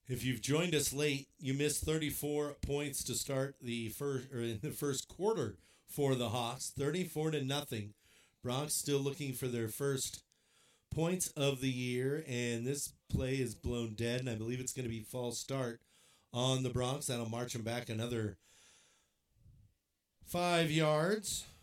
If you've joined us late, you missed 34 points to start the first or in the first quarter for the Hawks, 34 to nothing. Bronx still looking for their first points of the year, and this play is blown dead, and I believe it's going to be false start on the Bronx. That'll march them back another 5 yards.